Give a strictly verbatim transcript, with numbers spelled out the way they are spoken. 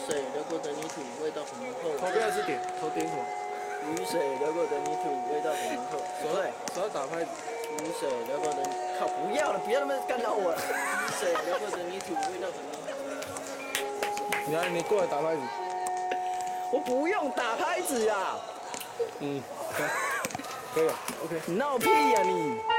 水流过的泥土味道很浓厚。 头边还是点，头点什么？ 雨水流过的泥土味道很浓厚。 手要手要打拍子。 雨水流过的，靠，不要了，不要那么干扰我了。雨水流过的泥土味道很浓厚。 你来，你过来打拍子。 我不用打拍子呀。 嗯，可以了 ，OK。 你闹屁呀你！